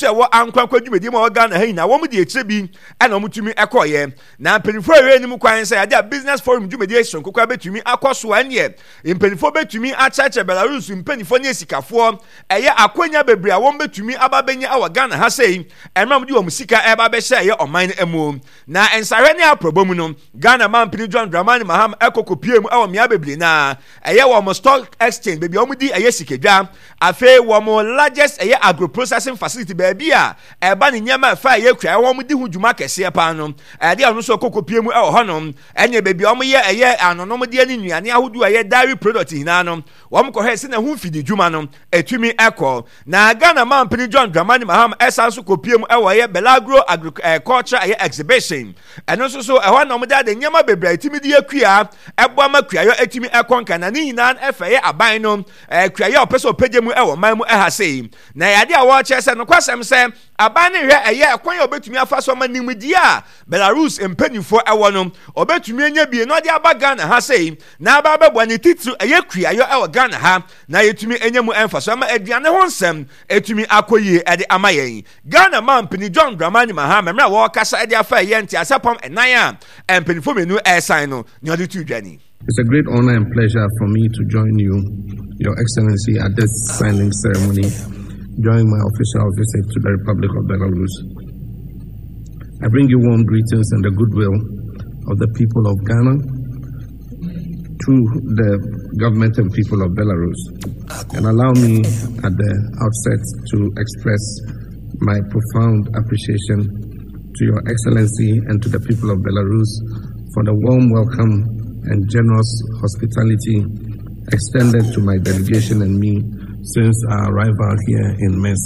che wo ankwa dwumedi ma wo Ghana ha nyina wo mu de ekire bi na wo mutumi ekoye na mpenifo ewe ni mu kwan say ade business forum dwumedi ehon kokwa betumi akoso anye mpenifo betumi achache Belarus mpenifo ne sikafo eye akonya bebre a wo betumi ababenya awa Ghana ha sei enram di wo musika eba be hye ye oman emu na ensare ne aprobomu no Ghana mampini John Dramani Mahama ekokopie mu awa mia bebre na eye wo mo stock exchange bebi wo mu di eye sikedwa afi wo mo largest eye agro processing facility bebi a eba ne nyama fa eye kwa wo mu di hu dwuma kese pa no ade anu so kokopie mu ewo honom enye bebi wo mo ye eye anonom de ani nuane ahodu eye dairy product hina no wo mo ko he se na hu fidi dwuma no etumi ekọ na Ghana mampini John Dramani Mahama esanso kopie mu ewo ye Belagro agriculture eye exhibition eno so eho na mo de nyama bebre etimi de akua ebo amakua yo etimi ekonka na ni hina efa ye aban no akua ye opeso opegye mu ewo man mu ehase na yade a wo che se no kwasem se aban ne hwe eye ekwan ye obetumi afa so ma nimdi a Belarus empanifo ewo no obetumi anya bie no de aba Ghana ha sei na aba bebo ne titru eye kua yo ewo Ghana ha na yetumi enya mu emfa so ma aduane ho nsem etumi akoyie ede amayen Ghana mampini John Dramani Mahama mra wo kasa ede afa ye nti asapam enan a empanifo menu sign no ne ode tu dwani. It's a great honor and pleasure for me to join you, Your Excellency, at this signing ceremony during my official visit to the Republic of Belarus. I bring you warm greetings and the goodwill of the people of Ghana to the government and people of Belarus. And allow me at the outset to express my profound appreciation to Your Excellency and to the people of Belarus for the warm welcome and generous hospitality extended to my delegation and me since our arrival here in Minsk.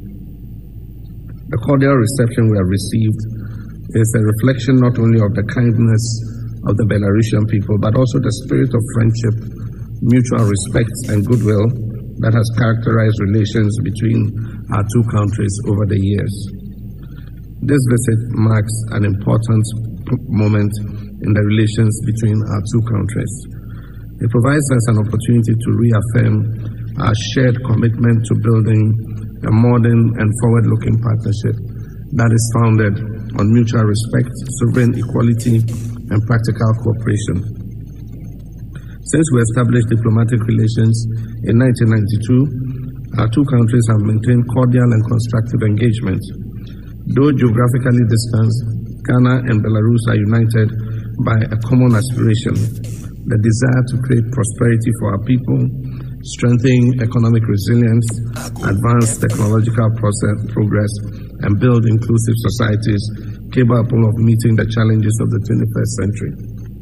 The cordial reception we have received is a reflection not only of the kindness of the Belarusian people, but also the spirit of friendship, mutual respect, and goodwill that has characterized relations between our two countries over the years. This visit marks an important moment in the relations between our two countries. It provides us an opportunity to reaffirm our shared commitment to building a modern and forward-looking partnership that is founded on mutual respect, sovereign equality, and practical cooperation. Since we established diplomatic relations in 1992, our two countries have maintained cordial and constructive engagement. Though geographically distant, Ghana and Belarus are united by a common aspiration, the desire to create prosperity for our people, strengthen economic resilience, advance technological progress, and build inclusive societies capable of meeting the challenges of the 21st century.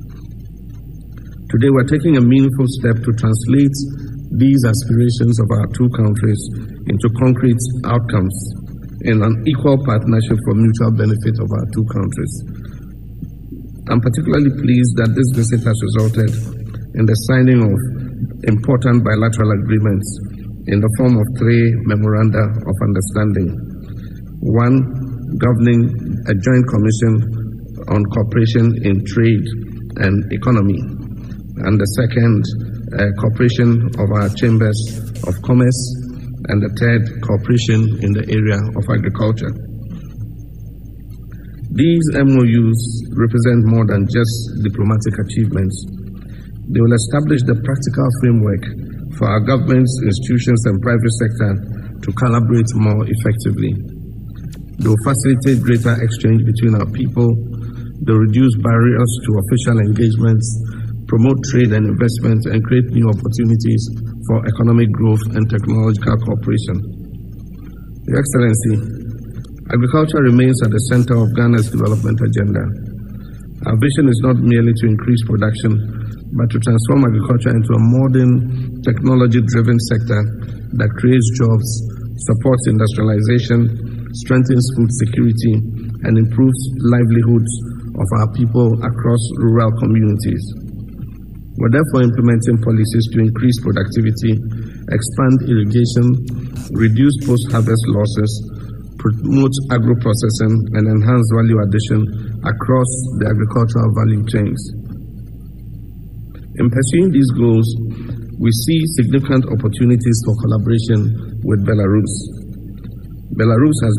Today, we're taking a meaningful step to translate these aspirations of our two countries into concrete outcomes in an equal partnership for mutual benefit of our two countries. I'm particularly pleased that this visit has resulted in the signing of important bilateral agreements in the form of 3 memoranda of understanding. One, governing a joint commission on cooperation in trade and economy. And the second, cooperation of our chambers of commerce. And the third, cooperation in the area of agriculture. These MOUs represent more than just diplomatic achievements. They will establish the practical framework for our governments, institutions, and private sector to collaborate more effectively. They will facilitate greater exchange between our people. They will reduce barriers to official engagements, promote trade and investment, and create new opportunities for economic growth and technological cooperation. Your Excellency, agriculture remains at the center of Ghana's development agenda. Our vision is not merely to increase production, but to transform agriculture into a modern, technology-driven sector that creates jobs, supports industrialization, strengthens food security, and improves livelihoods of our people across rural communities. We're therefore implementing policies to increase productivity, expand irrigation, reduce post-harvest losses, promote agro-processing, and enhance value addition across the agricultural value chains. In pursuing these goals, we see significant opportunities for collaboration with Belarus. Belarus has